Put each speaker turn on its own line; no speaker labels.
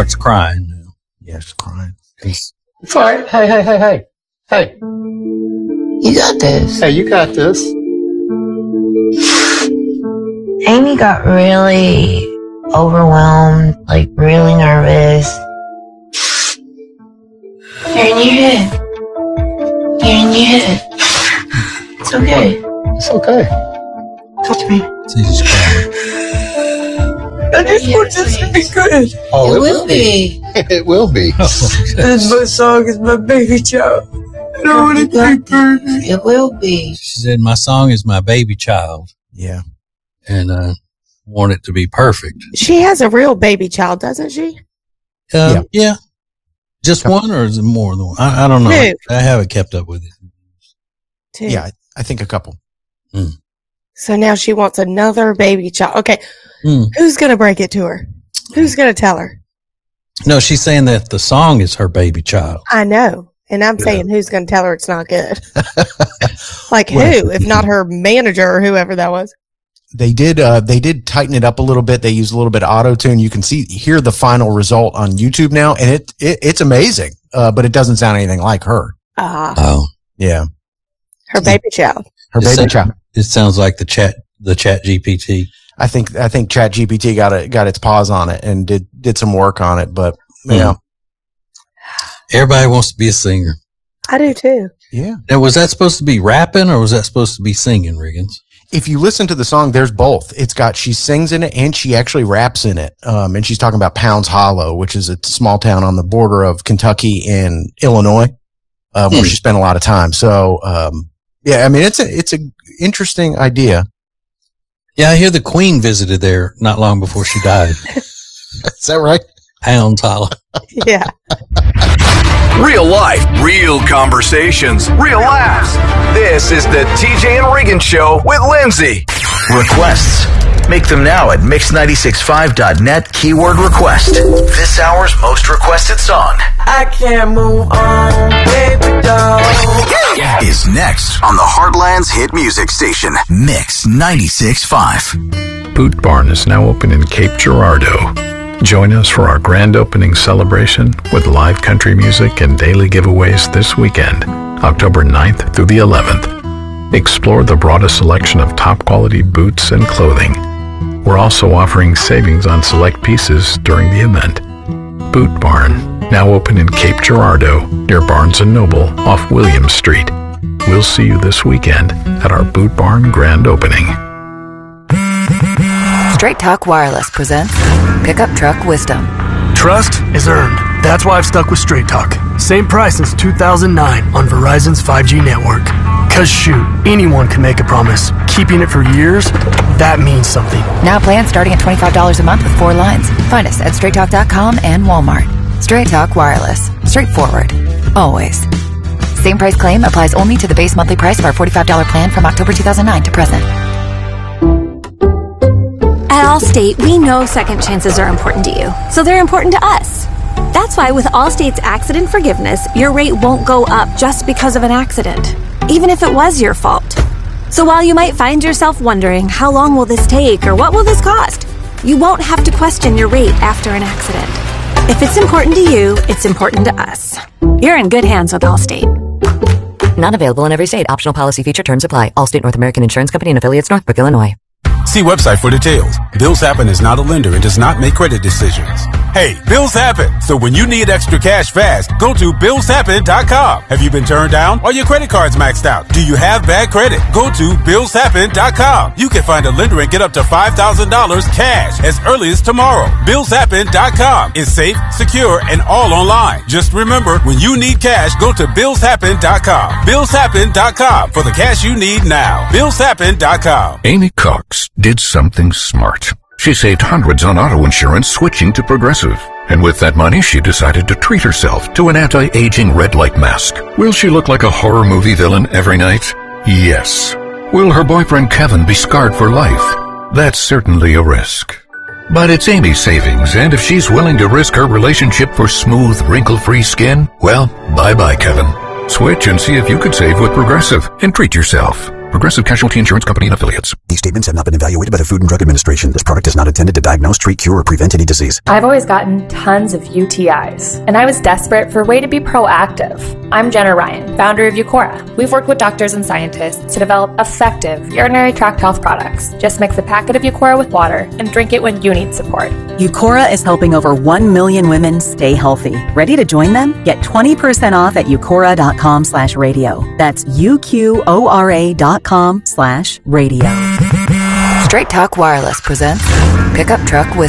starts crying now.
Yes, crying.
It's all right. Hey.
You got this.
Hey, you got this.
Amy got really overwhelmed, like really nervous. You're in your head. It's okay.
It's okay.
Talk to me.
She's crying.
I just want this to be good.
Oh,
it will be.
It will be.
This my song is my baby child. I don't want it to be perfect. It will be.
She said, my song is my baby child.
Yeah.
And I want it to be perfect.
She has a real baby child, doesn't she?
Yeah. Just one, or is it more than one? I don't know.
Two.
I haven't kept up with it.
Two.
Yeah, I think a couple.
So now she wants another baby child. Okay. Who's going to break it to her? Who's going to tell her?
No, she's saying that the song is her baby child.
I know. And I'm saying who's going to tell her it's not good? Like who, if not her manager or whoever that was?
They did tighten it up a little bit. They used a little bit of auto-tune. You can hear the final result on YouTube now, and it's amazing. But it doesn't sound anything like her.
Oh.
Yeah.
Her baby child.
Her baby child.
It sounds like the chat GPT.
I think Chat GPT got its paws on it and did some work on it, but yeah.
Everybody wants to be a singer.
I do too.
Yeah.
Now, was that supposed to be rapping or was that supposed to be singing, Riggins?
If you listen to the song, there's both. She sings in it and she actually raps in it. And she's talking about Pounds Hollow, which is a small town on the border of Kentucky and Illinois, where she spent a lot of time. So, yeah, I mean, it's a interesting idea.
Yeah, I hear the Queen visited there not long before she died.
Is that right?
Pounds Hollow.
Yeah.
Real life, real conversations, real laughs. This is the TJ and Regan Show with Lindsay.
Requests. Make them now at mix965.net, keyword request. This hour's most requested song.
I can't move on, baby doll.
Is next on the Heartland's hit music station, Mix 96.5.
Boot Barn is now open in Cape Girardeau. Join us for our grand opening celebration with live country music and daily giveaways this weekend, October 9th through the 11th. Explore the broadest selection of top quality boots and clothing. We're also offering savings on select pieces during the event. Boot Barn, now open in Cape Girardeau near Barnes & Noble off Williams Street. We'll see you this weekend at our Boot Barn grand opening.
Straight Talk Wireless presents Pickup Truck Wisdom.
Trust is earned. That's why I've stuck with Straight Talk. Same price since 2009 on Verizon's 5G network. Cause shoot, anyone can make a promise. Keeping it for years, that means something.
Now plans starting at $25 a month with 4 lines. Find us at straighttalk.com and Walmart. Straight Talk Wireless. Straightforward. Always. Same price claim applies only to the base monthly price of our $45 plan from October 2009 to present.
At Allstate, we know second chances are important to you, so they're important to us. That's why with Allstate's accident forgiveness, your rate won't go up just because of an accident, even if it was your fault. So while you might find yourself wondering, how long will this take or what will this cost? You won't have to question your rate after an accident. If it's important to you, it's important to us. You're in good hands with Allstate.
Not available in every state. Optional policy feature terms apply. Allstate North American Insurance Company and affiliates, Northbrook, Illinois.
See website for details. Bills Happen is not a lender and does not make credit decisions. Hey, bills happen. So when you need extra cash fast, go to billshappen.com. Have you been turned down? Are your credit cards maxed out? Do you have bad credit? Go to billshappen.com. You can find a lender and get up to $5,000 cash as early as tomorrow. Billshappen.com is safe, secure, and all online. Just remember, when you need cash, go to billshappen.com. Billshappen.com for the cash you need now. Billshappen.com.
Amy Cox did something smart. She saved hundreds on auto insurance switching to Progressive. And with that money, she decided to treat herself to an anti-aging red light mask. Will she look like a horror movie villain every night? Yes. Will her boyfriend Kevin be scarred for life? That's certainly a risk. But it's Amy's savings, and if she's willing to risk her relationship for smooth, wrinkle-free skin, well, bye-bye, Kevin. Switch and see if you could save with Progressive and treat yourself. Progressive Casualty Insurance Company and Affiliates.
These statements have not been evaluated by the Food and Drug Administration. This product is not intended to diagnose, treat, cure, or prevent any disease.
I've always gotten tons of UTIs, and I was desperate for a way to be proactive. I'm Jenna Ryan, founder of Eucora. We've worked with doctors and scientists to develop effective urinary tract health products. Just mix a packet of Eucora with water and drink it when you need support.
Eucora is helping over 1 million women stay healthy. Ready to join them? Get 20% off at eucora.com/radio. That's UQORA.com/radio.
Straight Talk Wireless presents Pickup Truck Whiskey.